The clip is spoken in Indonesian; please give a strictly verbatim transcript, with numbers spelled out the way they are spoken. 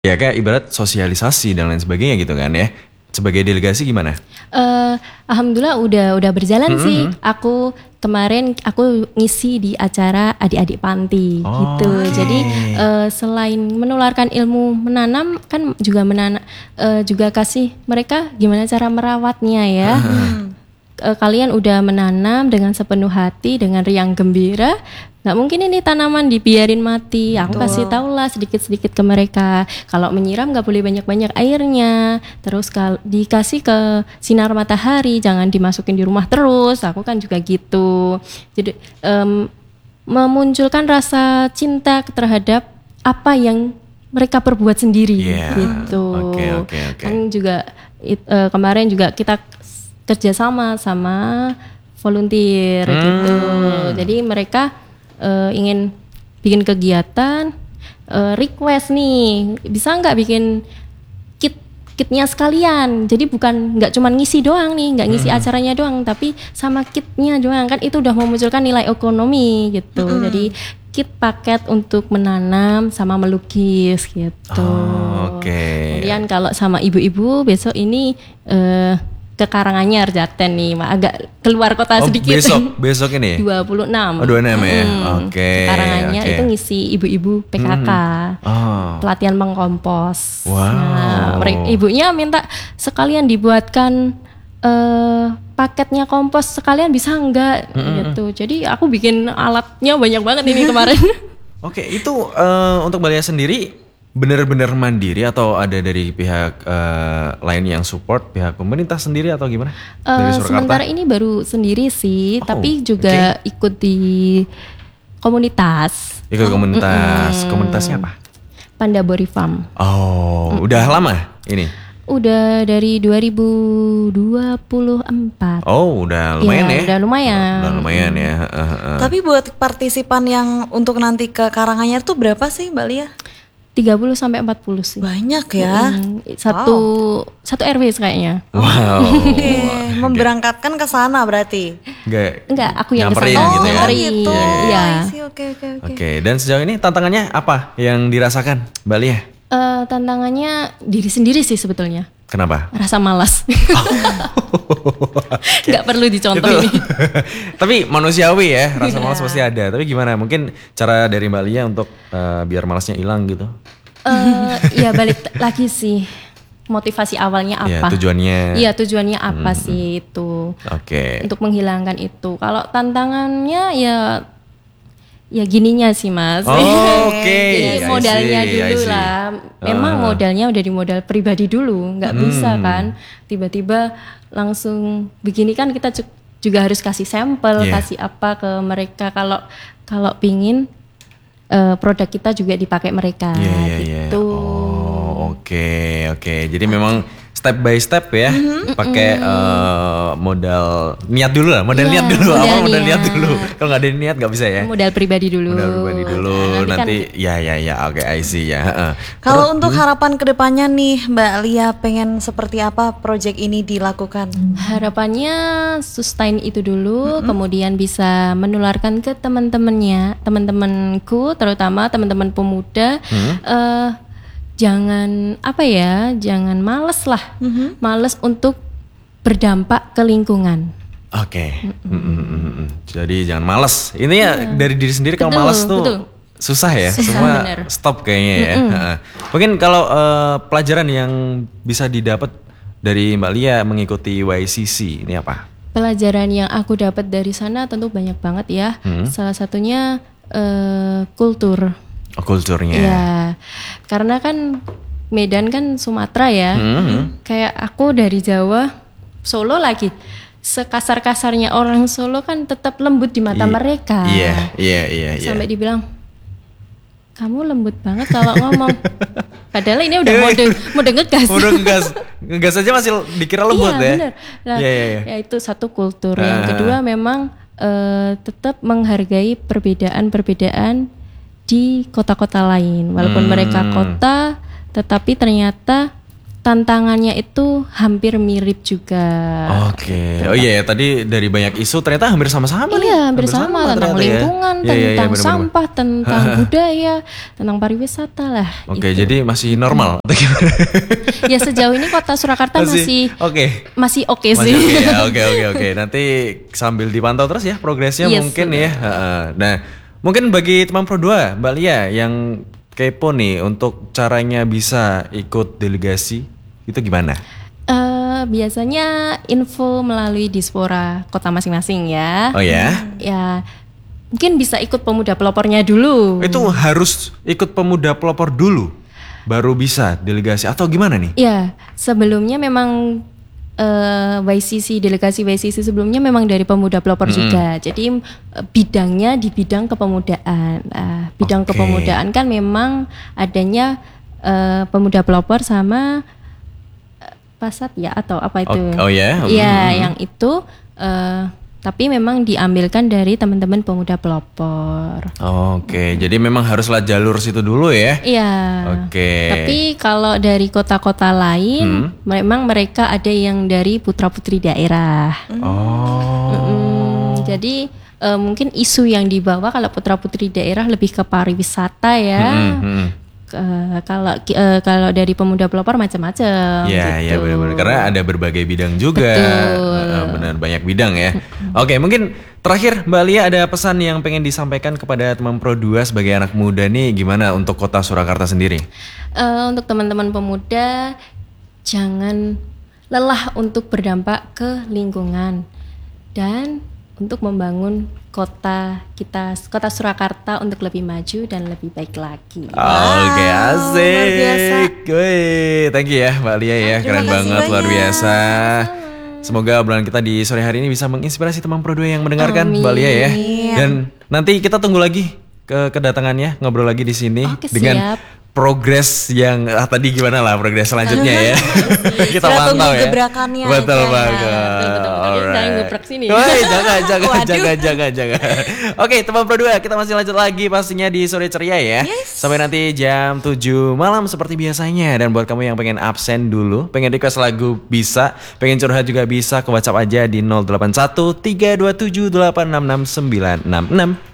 Ya kayak ibarat sosialisasi dan lain sebagainya gitu kan ya. Sebagai delegasi gimana? Uh, Alhamdulillah udah udah berjalan mm-hmm. sih. Aku kemarin aku ngisi di acara adik-adik panti oh, gitu. Okay. Jadi uh, selain menularkan ilmu menanam kan juga menanam uh, juga kasih mereka gimana cara merawatnya ya. uh, Kalian udah menanam dengan sepenuh hati, dengan riang gembira. Nggak mungkin ini tanaman dibiarin mati. Aku Betul. kasih tahu lah sedikit-sedikit ke mereka. Kalau menyiram nggak boleh banyak-banyak airnya. Terus kal- dikasih ke sinar matahari, jangan dimasukin di rumah terus. Aku kan juga gitu. Jadi um, memunculkan rasa cinta terhadap apa yang mereka perbuat sendiri yeah. gitu. Okay, okay, okay. Kan juga it, uh, kemarin juga kita kerjasama sama volunteer hmm. gitu. Jadi mereka Uh, ingin bikin kegiatan, uh, request nih, bisa nggak bikin kit kitnya sekalian. Jadi bukan nggak cuma ngisi doang nih, nggak ngisi hmm. acaranya doang, tapi sama kitnya doang kan itu udah memunculkan nilai ekonomi gitu. Hmm. Jadi kit paket untuk menanam sama melukis gitu. Oh, Oke. Okay. Kemudian kalau sama ibu-ibu besok ini. Uh, ke Karanganyar Jaten nih, agak keluar kota oh, sedikit. Besok, besok ini? dua puluh enam Oh, dua puluh enam ya? Hmm. Oke. Okay, Karanganyar okay. itu ngisi ibu-ibu P K K. Hmm. Oh. Pelatihan mengkompos. Wow. Nah, mereka, ibunya minta sekalian dibuatkan uh, paketnya kompos sekalian bisa enggak hmm. gitu. Jadi aku bikin alatnya banyak banget ini kemarin. Oke, okay, itu uh, untuk Balia sendiri benar-benar mandiri atau ada dari pihak uh, lain yang support, pihak pemerintah sendiri atau gimana? Uh, sementara ini baru sendiri sih, oh, tapi juga okay. ikut di komunitas. Ikut komunitas, mm-hmm. komunitasnya apa? Pandabori Farm. Oh, mm-hmm. udah lama ini? Udah dari dua ribu dua puluh empat. Oh, udah lumayan ya? ya? Udah lumayan. Udah lumayan ya. Uh, uh. Tapi buat partisipan yang untuk nanti ke Karanganyar tuh berapa sih Mbak Lia? tiga puluh sampai empat puluh sih. Banyak ya. Hmm, satu wow. satu R W kayaknya. Wow. Okay. Memberangkatkan ke sana berarti. Enggak. Enggak, aku yang ke sana. Oh, gitu ya. Nyamperin. Gitu. Iya. Oke, oke, oke. Oke, dan sejauh ini tantangannya apa yang dirasakan, Mbak Lia? Uh, tantangannya diri sendiri sih sebetulnya. Kenapa? Rasa malas. Nggak perlu dicontoh ini. Tapi manusiawi ya, rasa malas pasti ada. Tapi gimana? Mungkin cara dari Mbak Lia untuk uh, biar malasnya hilang gitu? Uh, ya balik lagi sih. Motivasi awalnya apa? Ya, tujuannya. Iya, tujuannya apa hmm. sih itu? Oke. Okay. Untuk menghilangkan itu. Kalau tantangannya ya ya gininya sih Mas. Oh, Oke. Okay. Jadi modalnya see, dulu lah. Memang uh. modalnya udah di modal pribadi dulu, nggak hmm. bisa kan tiba-tiba langsung begini kan kita juga harus kasih sampel, yeah. kasih apa ke mereka kalau kalau pingin uh, produk kita juga dipakai mereka yeah, yeah, gitu. Yeah. Oh, oke okay, oke. Okay. Jadi okay. memang step by step ya, mm-hmm. pakai mm-hmm. uh, modal niat dulu lah, modal yeah, niat dulu, modal apa modal niat, niat dulu. Kalau nggak ada niat nggak bisa ya. Modal pribadi dulu. Modal pribadi dulu, nah, nanti, nanti kan, ya ya ya, oke okay, I see ya. Uh. Kalau Terus, untuk hmm? harapan kedepannya nih, Mbak Lia pengen seperti apa proyek ini dilakukan? Harapannya sustain itu dulu, mm-hmm. kemudian bisa menularkan ke teman-temannya, teman-temanku, terutama teman-teman pemuda. Mm-hmm. Uh, Jangan apa ya, jangan males lah, mm-hmm. males untuk berdampak ke lingkungan. Oke, okay. mm-hmm. jadi jangan males. Ini ya yeah. dari diri sendiri kalau males tuh betul. susah ya, susah, semua bener. Stop kayaknya ya. Mm-hmm. Mungkin kalau uh, pelajaran yang bisa didapat dari Mbak Lia mengikuti Y C C ini apa? Pelajaran yang aku dapat dari sana tentu banyak banget ya. Mm-hmm. Salah satunya uh, kultur. Oh, kulturnya. Iya, karena kan Medan kan Sumatera ya. Mm-hmm. Kayak aku dari Jawa, Solo lagi. Sekasar-kasarnya orang Solo kan tetap lembut di mata I- mereka. Iya, iya, iya. Sampai yeah. dibilang, kamu lembut banget kalau ngomong. Padahal ini udah mode mode ngegas. Mode ngegas, ngegas aja masih dikira lembut iya, ya. Bener. Nah, yeah, yeah, yeah. ya itu satu kultur. Uh. Yang kedua memang uh, tetap menghargai perbedaan-perbedaan di kota-kota lain, walaupun hmm. mereka kota, tetapi ternyata tantangannya itu hampir mirip juga. Oke. Oh iya ya, tadi dari banyak isu ternyata hampir sama-sama nih. Iya, hampir sama, sama tentang lingkungan, ya. tentang ya, ya, ya, sampah, tentang budaya, tentang pariwisata lah. Oke, itu. jadi masih normal. Ya sejauh ini Kota Surakarta masih, masih oke. Okay. Masih oke okay sih. Oke, ya, oke, oke, oke. Nanti sambil dipantau terus ya progresnya yes, mungkin betul. ya. Nah, mungkin bagi teman Pro dua, Mbak Lia yang kepo nih untuk caranya bisa ikut delegasi itu gimana? Uh, biasanya info melalui dispora kota masing-masing ya. Oh ya? Ya mungkin bisa ikut pemuda pelopornya dulu. Itu harus ikut pemuda pelopor dulu baru bisa delegasi atau gimana nih? Ya sebelumnya memang uh, Y C C delegasi Y C C sebelumnya memang dari pemuda pelopor hmm. juga. Jadi uh, bidangnya di bidang kepemudaan. Uh, bidang okay. kepemudaan kan memang adanya uh, pemuda pelopor sama uh, Pasat ya atau apa itu? Oh, oh ya? Yeah? Iya hmm. yang itu. Uh, Tapi memang diambilkan dari teman-teman pemuda pelopor. Oke, okay. jadi memang haruslah jalur situ dulu ya? Iya. Oke. Okay. Tapi kalau dari kota-kota lain, hmm? memang mereka ada yang dari putra-putri daerah. Oh. Mm-mm. Jadi uh, mungkin isu yang dibawa kalau putra-putri daerah lebih ke pariwisata ya. Hmm, hmm. Uh, kalau uh, kalau dari pemuda pelopor macam-macam. Iya, iya gitu. benar-benar karena ada berbagai bidang juga. Uh, benar banyak bidang ya. Oke, okay, mungkin terakhir Mbak Lia ada pesan yang pengen disampaikan kepada teman Pro dua sebagai anak muda nih gimana untuk Kota Surakarta sendiri? Uh, untuk teman-teman pemuda jangan lelah untuk berdampak ke lingkungan dan untuk membangun kota kita, Kota Surakarta untuk lebih maju dan lebih baik lagi. Oke, okay, asik. Wih, thank you ya Mbak Lia ya, keren banget, luar biasa. Semoga obrolan kita di sore hari ini bisa menginspirasi teman Pro dua yang mendengarkan. Amin. Mbak Lia ya. Dan nanti kita tunggu lagi ke kedatangannya, ngobrol lagi di sini Oke, dengan siap. Progres yang ah, tadi gimana lah progres selanjutnya ya. Kita pantau ya. Gebrakannya. Betul banget. Jangan gebrak sini. Woi, jangan jangan jangan jangan jangan. Oke, teman Pro dua, kita masih lanjut lagi pastinya di Sore Ceria ya. Yes. Sampai nanti jam tujuh malam seperti biasanya. Dan buat kamu yang pengen absen dulu, pengen request lagu bisa, pengen curhat juga bisa, ke WhatsApp aja di nol delapan satu tiga dua tujuh delapan enam enam sembilan enam enam.